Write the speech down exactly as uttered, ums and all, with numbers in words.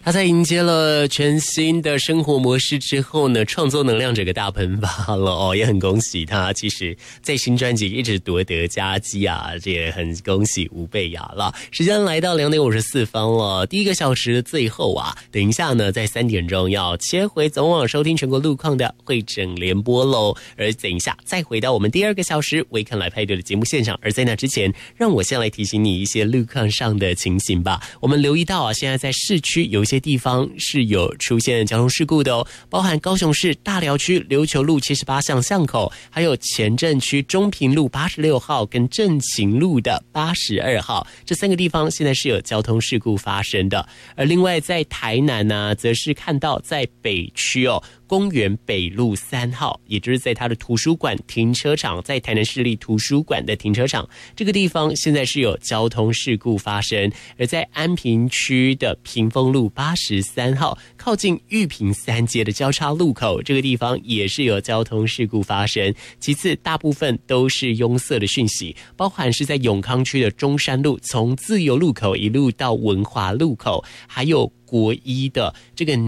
他在迎接了全新的生活模式之后呢，创作能量整个大喷发了哦，也很恭喜他。其实在新专辑一直夺得佳绩啊，这也很恭喜吴蓓雅了。时间来到两点五十四分了，第一个小时的最后啊，等一下呢，在三点钟要切回总网收听全国路况的会诊联播喽。而等一下再回到我们第二个小时维肯来派对的节目现场。而在那之前，让我先来提醒你一些路况上的情形吧。我们留意到啊，现在在市区有一些地方是有出现交通事故的哦，包含高雄市大寮区琉球路七十八巷巷口，还有前镇区中平路八十六号跟正勤路的八十二号，这三个地方现在是有交通事故发生的。而另外在台南呢、啊，则是看到在北区哦，公园北路三号，也就是在它的图书馆停车场，在台南市立图书馆的停车场这个地方现在是有交通事故发生。而在安平区的屏风路八十三号靠近玉屏三街的交叉路口，这个地方也是有交通事故发生。其次大部分都是拥塞的讯息，包含是在永康区的中山路从自由路口一路到文华路口，还有国一的这个